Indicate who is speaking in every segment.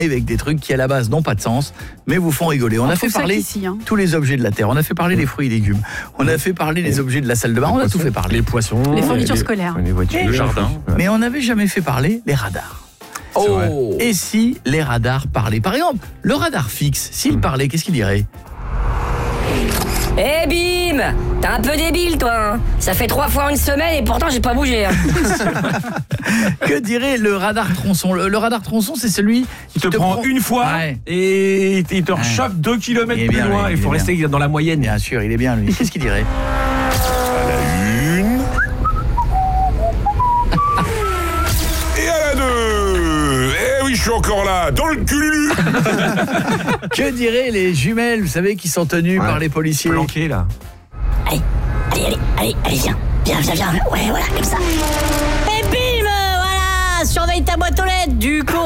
Speaker 1: avec des trucs qui à la base n'ont pas de sens, mais vous font rigoler. On a fait parler
Speaker 2: ici, hein.
Speaker 1: tous les objets de la Terre. On a fait parler les fruits et légumes. On a fait parler les objets de la salle de bain. On a tout fait parler.
Speaker 3: Les poissons,
Speaker 2: Les fournitures scolaires.
Speaker 3: les voitures,
Speaker 1: Le
Speaker 3: jardin.
Speaker 1: Mais on n'avait jamais fait parler les radars.
Speaker 3: Oh.
Speaker 1: Et si les radars parlaient? Par exemple, le radar fixe, s'il parlait, qu'est-ce qu'il dirait?
Speaker 4: Eh bim! T'es un peu débile toi, hein. Ça fait 3 fois en une semaine et pourtant j'ai pas bougé, hein.
Speaker 1: Que dirait le radar tronçon? Le radar tronçon, c'est celui
Speaker 3: qui te prend une fois et il te rechauffe 2 km
Speaker 1: Il est
Speaker 3: plus
Speaker 1: bien,
Speaker 3: loin.
Speaker 1: lui,
Speaker 3: Il faut rester dans la moyenne.
Speaker 1: Bien sûr, il est bien lui. Qu'est-ce qu'il dirait?
Speaker 5: Une. Et à la 2. Eh oui, je suis encore là, dans le cul.
Speaker 1: Que diraient les jumelles, vous savez, qui sont tenues par les policiers?
Speaker 3: Planqué là.
Speaker 4: Allez, viens. Ouais, voilà, comme ça. Et bim, voilà, surveille ta boîte aux lettres, du con.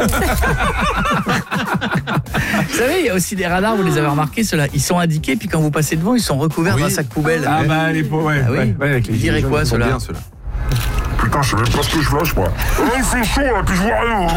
Speaker 1: Vous savez, il y a aussi des radars, vous les avez remarqués, ceux-là, ils sont indiqués, puis quand vous passez devant, ils sont recouverts d'un sac poubelle.
Speaker 3: Ah bah les pauvres, ouais.
Speaker 1: Ah oui.
Speaker 3: Ouais, avec les
Speaker 1: Ils diraient
Speaker 3: gilets
Speaker 1: quoi,
Speaker 3: jaunes, ils
Speaker 1: ceux-là?
Speaker 3: sont bien,
Speaker 5: Putain, je sais même pas ce que je flash, moi. Il fait chaud, là, puis je vois rien.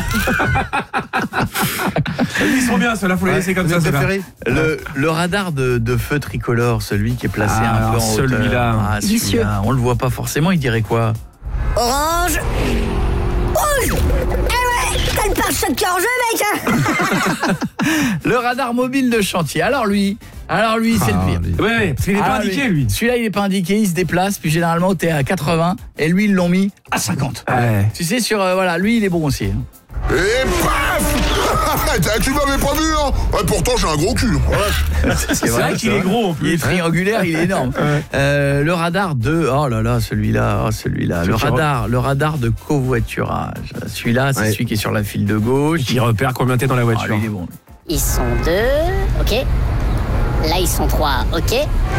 Speaker 3: Ils sont bien, ceux-là, faut les laisser comme ça.
Speaker 1: Le radar de feu tricolore, celui qui est placé un peu en hauteur.
Speaker 3: Celui-là.
Speaker 1: Celui-là, on le voit pas forcément, il dirait quoi?
Speaker 4: Orange. Rouge. Eh ouais, t'as le pare-choc qui est en jeu, mec, hein.
Speaker 1: Le radar mobile de chantier. Alors lui, c'est le pire.
Speaker 3: Ouais, parce qu'il n'est pas indiqué, lui.
Speaker 1: Celui-là, il est pas indiqué, il se déplace, puis généralement, t'es à 80, et lui, ils l'ont mis à 50.
Speaker 3: Ouais.
Speaker 1: Tu sais, voilà, lui, il est bon aussi.
Speaker 5: Et paf. Tu m'avais pas vu, hein. Ouais, pourtant, j'ai un gros cul. Ouais.
Speaker 3: C'est vrai qu'il est gros en plus.
Speaker 1: Il est triangulaire, il est énorme. Le radar de... Oh là là, celui-là. Le radar de covoiturage. Celui-là, c'est celui qui est sur la file de gauche.
Speaker 3: Qui repère combien t'es dans la voiture.
Speaker 1: Lui, il est bon.
Speaker 4: Ils sont 2, ok. Là, ils sont 3, ok.